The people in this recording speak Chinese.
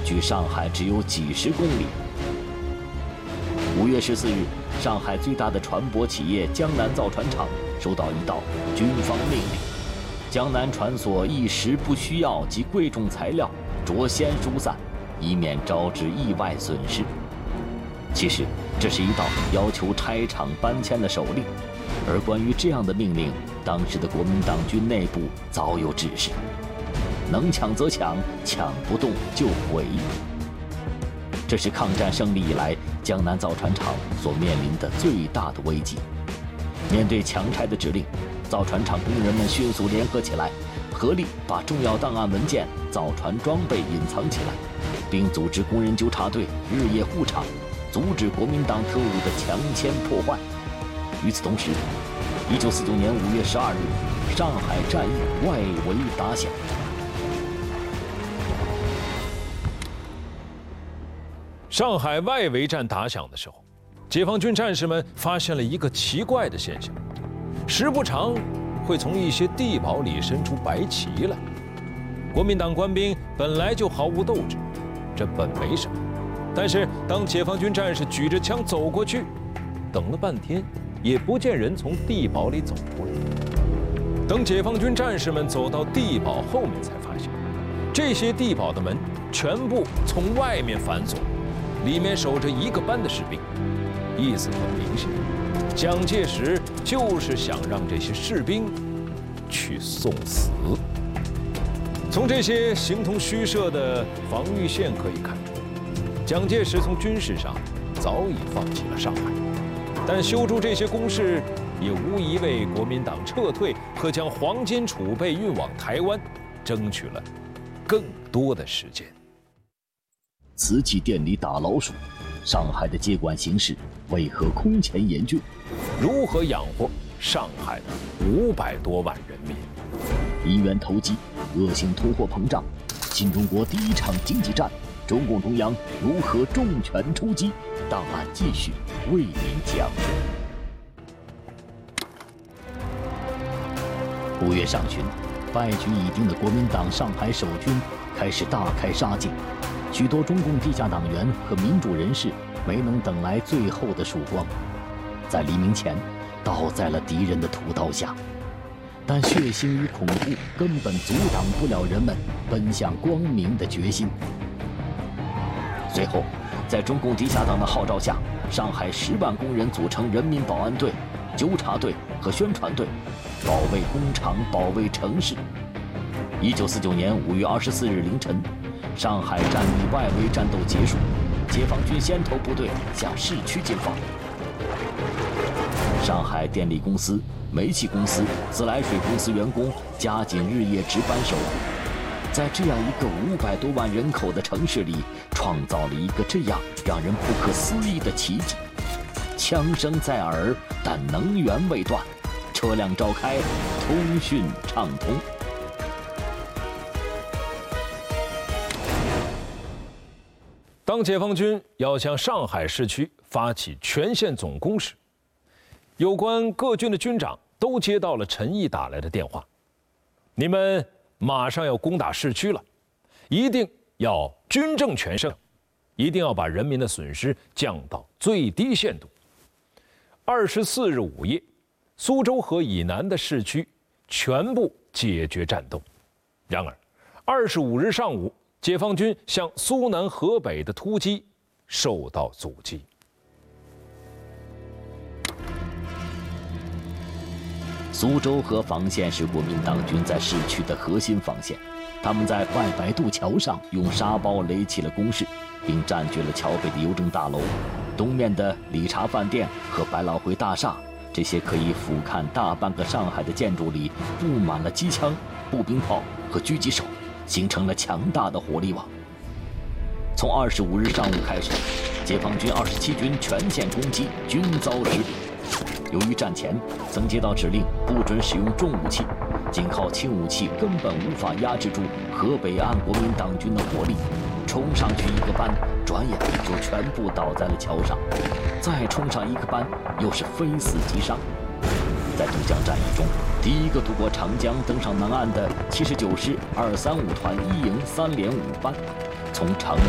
距上海只有几十公里。5月14日，上海最大的船舶企业江南造船厂收到一道军方命令：江南船所一时不需要及贵重材料，着先疏散，以免招致意外损失。其实，这是一道要求拆厂搬迁的手令，而关于这样的命令，当时的国民党军内部早有指示：能抢则抢，抢不动就毁。这是抗战胜利以来江南造船厂所面临的最大的危机。面对强拆的指令，造船厂工人们迅速联合起来，合力把重要档案文件、造船装备隐藏起来，并组织工人纠察队日夜护厂，阻止国民党特务的强迁破坏。与此同时，1949年5月12日，上海战役外围打响。 上海外围战打响的时候，解放军战士们发现了一个奇怪的现象：时不常会从一些地堡里伸出白旗来。国民党官兵本来就毫无斗志，这本没什么。但是当解放军战士举着枪走过去，等了半天也不见人从地堡里走出来。等解放军战士们走到地堡后面，才发现这些地堡的门全部从外面反锁，里面守着一个班的士兵。意思很明显，蒋介石就是想让这些士兵去送死。从这些形同虚设的防御线可以看出，蒋介石从军事上早已放弃了上海，但修筑这些工事也无疑为国民党撤退和将黄金储备运往台湾争取了更多的时间。 瓷器店里打老鼠，上海的接管形势为何空前严峻？ 如何养活上海的500多万人民？ 因缘投机，恶性通货膨胀，新中国第一场经济战，中共中央如何重拳出击？档案继续为您讲述。5月上旬，败局已定的国民党上海守军开始大开杀戒，许多中共地下党员和民主人士没能等来最后的曙光，在黎明前倒在了敌人的屠刀下。但血腥与恐怖根本阻挡不了人们奔向光明的决心。随后，在中共地下党的号召下，上海10万工人组成人民保安队、纠察队和宣传队，保卫工厂，保卫城市。1949年5月24日凌晨，上海战役外围战斗结束，解放军先头部队向市区进发。上海电力公司、煤气公司、自来水公司员工加紧日夜值班守护，在这样一个500多万人口的城市里，创造了一个这样让人不可思议的奇迹。枪声在耳，但能源未断，车辆召开，通讯畅通。 当解放军要向上海市区发起全线总攻时，有关各军的军长都接到了陈毅打来的电话：你们马上要攻打市区了，一定要军政全胜，一定要把人民的损失降到最低限度。24日午夜，苏州河以南的市区全部解决战斗。然而25日上午，解放军向苏南河北的突击受到阻击。 苏州河防线是国民党军在市区的核心防线，他们在外白渡桥上用沙包垒起了工事，并占据了桥北的邮政大楼、东面的理查饭店和百老汇大厦。这些可以俯瞰大半个上海的建筑里布满了机枪、步兵炮和狙击手，形成了强大的火力网。从25日上午开始，解放军27军全线攻击均遭失利。由于战前曾接到指令不准使用重武器，仅靠轻武器根本无法压制住河北岸国民党军的火力，冲上去一个班，转眼就全部倒在了桥上，再冲上一个班，又是非死即伤。在渡江战役中，第一个渡过长江登上南岸的79师235团1营3连5班，从长